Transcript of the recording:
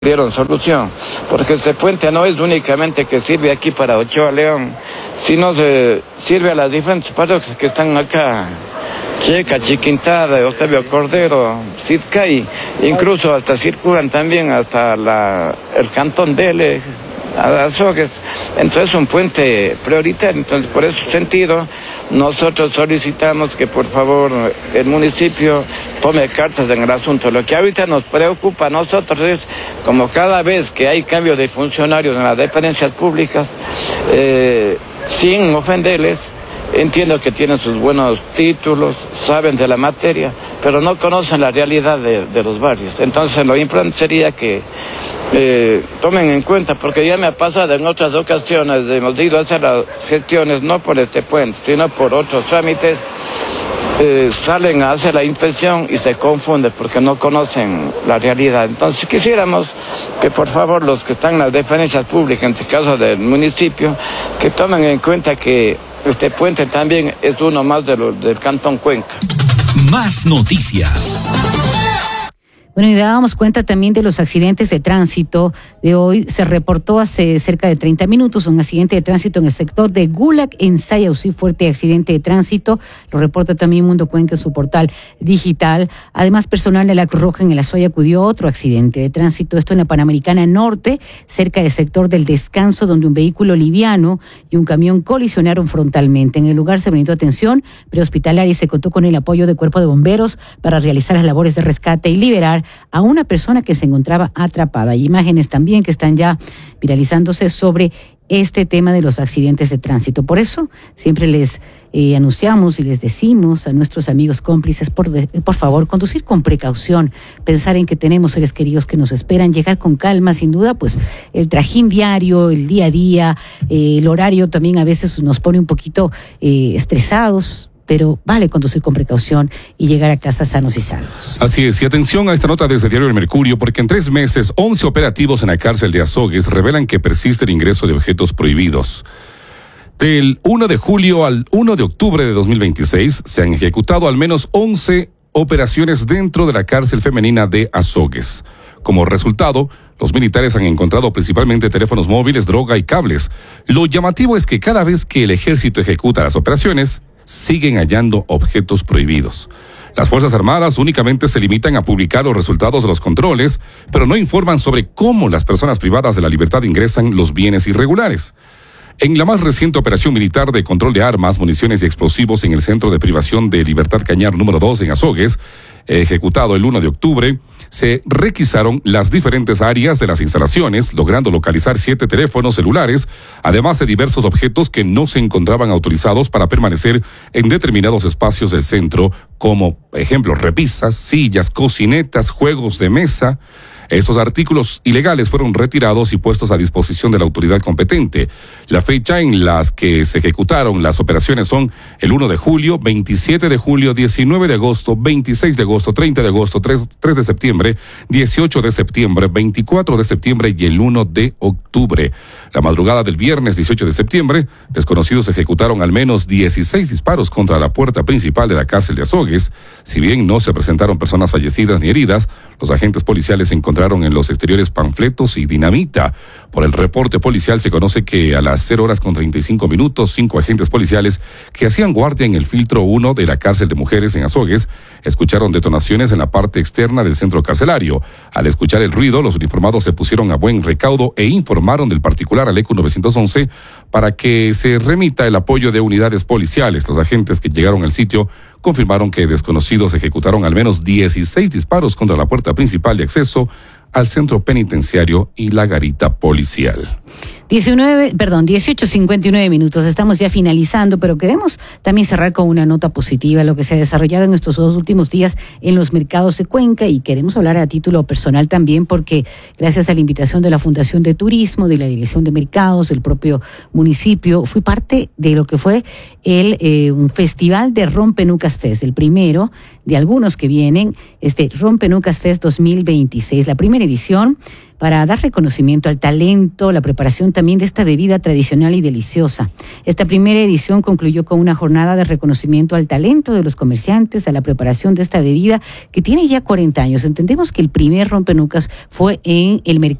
dieron solución, porque este puente no es únicamente que sirve aquí para Ochoa León, sino sirve a las diferentes parroquias que están acá, Checa, Chiquintada, Octavio Cordero, Sidcay, incluso hasta circulan también hasta el cantón Dele, Azogues. Entonces es un puente prioritario. Entonces, por ese sentido, nosotros solicitamos que por favor el municipio tome cartas en el asunto. Lo que ahorita nos preocupa a nosotros es, como cada vez que hay cambio de funcionarios en las dependencias públicas, sin ofenderles, entiendo que tienen sus buenos títulos, saben de la materia, pero no conocen la realidad de los barrios. Entonces lo importante sería que tomen en cuenta, porque ya me ha pasado en otras ocasiones, hemos ido a hacer las gestiones no por este puente, sino por otros trámites, salen a hacer la inspección y se confunden porque no conocen la realidad. Entonces quisiéramos que por favor los que están en las dependencias públicas, en este caso del municipio, que tomen en cuenta que este puente también es uno más del Cantón Cuenca. Más noticias. Bueno, y dábamos cuenta también de los accidentes de tránsito de hoy. Se reportó hace cerca de 30 minutos un accidente de tránsito en el sector de Gulag, en Sayausí, fuerte accidente de tránsito. Lo reporta también Mundo Cuenca en su portal digital. Además, personal de la Cruz Roja en el Azuay acudió a otro accidente de tránsito, esto en la Panamericana Norte, cerca del sector del Descanso, donde un vehículo liviano y un camión colisionaron frontalmente. En el lugar se brindó atención prehospitalaria y se contó con el apoyo del Cuerpo de Bomberos para realizar las labores de rescate y liberar a una persona que se encontraba atrapada. Hay imágenes también que están ya viralizándose sobre este tema de los accidentes de tránsito. Por eso siempre les anunciamos y les decimos a nuestros amigos cómplices, por favor, conducir con precaución, pensar en que tenemos seres queridos que nos esperan, llegar con calma, sin duda, pues el trajín diario, el día a día, el horario también a veces nos pone un poquito estresados, pero vale conducir con precaución y llegar a casa sanos y salvos. Así es, y atención a esta nota desde Diario El Mercurio, porque en 3 meses, 11 operativos en la cárcel de Azogues revelan que persiste el ingreso de objetos prohibidos. Del 1 de julio al 1 de octubre de 2026 se han ejecutado al menos 11 operaciones dentro de la cárcel femenina de Azogues. Como resultado, los militares han encontrado principalmente teléfonos móviles, droga y cables. Lo llamativo es que cada vez que el ejército ejecuta las operaciones, siguen hallando objetos prohibidos. Las Fuerzas Armadas únicamente se limitan a publicar los resultados de los controles, pero no informan sobre cómo las personas privadas de la libertad ingresan los bienes irregulares. En la más reciente operación militar de control de armas, municiones y explosivos en el Centro de Privación de Libertad Cañar número 2 en Azogues, ejecutado el 1 de octubre, se requisaron las diferentes áreas de las instalaciones, logrando localizar 7 teléfonos celulares, además de diversos objetos que no se encontraban autorizados para permanecer en determinados espacios del centro, como, ejemplo, repisas, sillas, cocinetas, juegos de mesa. Esos artículos ilegales fueron retirados y puestos a disposición de la autoridad competente. La fecha en las que se ejecutaron las operaciones son el 1 de julio, 27 de julio, 19 de agosto, 26 de agosto, 30 de agosto, 3 de septiembre, 18 de septiembre, 24 de septiembre y el 1 de octubre. La madrugada del viernes 18 de septiembre, desconocidos ejecutaron al menos 16 disparos contra la puerta principal de la cárcel de Azogues. Si bien no se presentaron personas fallecidas ni heridas, los agentes policiales encontraron en los exteriores panfletos y dinamita. Por el reporte policial se conoce que a las 0:35, 5 agentes policiales que hacían guardia en el filtro 1 de la cárcel de mujeres en Azogues escucharon detonaciones en la parte externa del centro carcelario. Al escuchar el ruido, los uniformados se pusieron a buen recaudo e informaron del particular al ECU 911 para que se remita el apoyo de unidades policiales. Los agentes que llegaron al sitio confirmaron que desconocidos ejecutaron al menos 16 disparos contra la puerta principal de acceso al centro penitenciario y la garita policial. 18:59. Estamos ya finalizando, pero queremos también cerrar con una nota positiva, lo que se ha desarrollado en estos 2 últimos días en los mercados de Cuenca, y queremos hablar a título personal también, porque gracias a la invitación de la Fundación de Turismo, de la Dirección de Mercados, del propio municipio, fui parte de lo que fue un festival de Rompenucas Fest, el primero de algunos que vienen, este Rompenucas Fest 2026, la primera edición, para dar reconocimiento al talento, la preparación también de esta bebida tradicional y deliciosa. Esta primera edición concluyó con una jornada de reconocimiento al talento de los comerciantes, a la preparación de esta bebida que tiene ya 40 años. Entendemos que el primer Rompenucas fue en el mercado